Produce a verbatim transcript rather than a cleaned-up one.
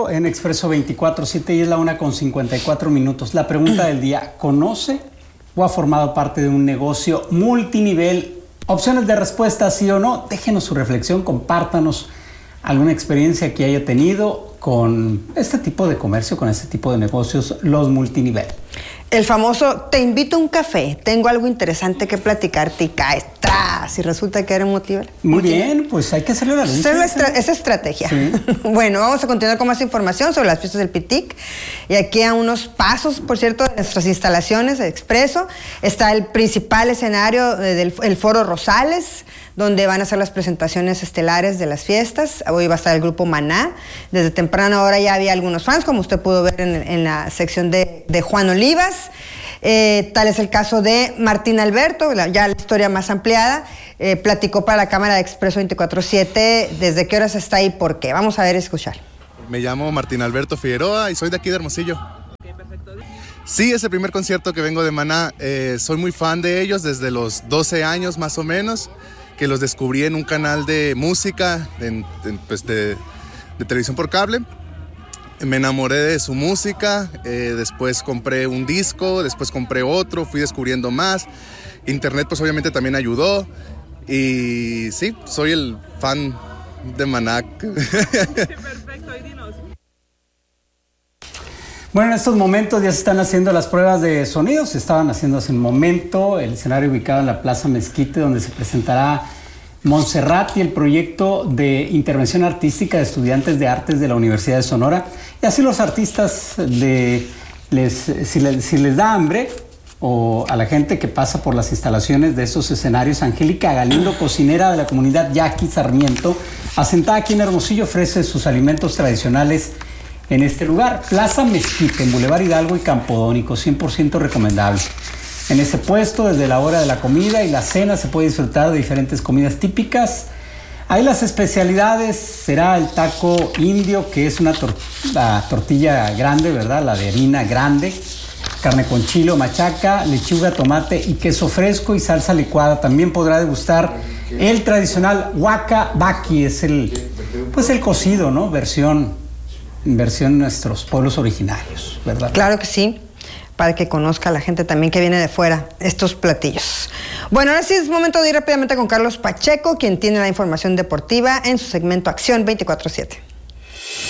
regreso en Expreso veinticuatro siete y es la una con cincuenta y cuatro minutos. La pregunta del día: ¿conoce o ha formado parte de un negocio multinivel? Opciones de respuesta, sí o no. Déjenos su reflexión, compártanos alguna experiencia que haya tenido con este tipo de comercio, con este tipo de negocios, los multinivel. El famoso, te invito a un café, tengo algo interesante que platicarte y caes tras y resulta que era un multinivel. Muy bien, pues hay que hacerle la lucha. Esa es estra- estrategia. Sí. Bueno, vamos a continuar con más información sobre las fiestas del Pitic. Y aquí a unos pasos, por cierto, de nuestras instalaciones de Expreso, está el principal escenario del el Foro Rosales, donde van a ser las presentaciones estelares de las fiestas. Hoy va a estar el grupo Maná. Desde temprana hora ya había algunos fans, como usted pudo ver en, en la sección de, de Juan Olivas. Eh, tal es el caso de Martín Alberto, la, ya la historia más ampliada. Eh, platicó para la cámara de Expreso veinticuatro siete desde qué horas está ahí y por qué. Vamos a ver y escuchar. Me llamo Martín Alberto Figueroa y soy de aquí de Hermosillo. Sí, es el primer concierto que vengo de Maná. Eh, soy muy fan de ellos desde los doce años más o menos, que los descubrí en un canal de música, en, en, pues de, de televisión por cable. Me enamoré de su música, eh, después compré un disco, después compré otro, fui descubriendo más. Internet pues obviamente también ayudó y sí, soy el fan de Maná. Perfecto, ahí dinos. Bueno, en estos momentos ya se están haciendo las pruebas de sonido, se estaban haciendo hace un momento, el escenario ubicado en la Plaza Mezquite, donde se presentará Montserrat y el proyecto de intervención artística de estudiantes de artes de la Universidad de Sonora. Y así los artistas, de, les, si, les, si les da hambre, o a la gente que pasa por las instalaciones de esos escenarios, Angélica Galindo, cocinera de la comunidad Yaqui Sarmiento, asentada aquí en Hermosillo, ofrece sus alimentos tradicionales en este lugar. Plaza Mezquite, en Boulevard Hidalgo y Campodónico, cien por ciento recomendable. En ese puesto, desde la hora de la comida y la cena, se puede disfrutar de diferentes comidas típicas. Ahí las especialidades será el taco indio, que es una tor- la tortilla grande, ¿verdad? La de harina grande, carne con chile o machaca, lechuga, tomate y queso fresco y salsa licuada. También podrá degustar el tradicional huaca baqui, es el, pues el cocido, ¿no? Versión, versión de nuestros pueblos originarios, ¿verdad? Claro que sí, para que conozca a la gente también que viene de fuera estos platillos. Bueno, ahora sí es momento de ir rápidamente con Carlos Pacheco, quien tiene la información deportiva en su segmento Acción veinticuatro siete.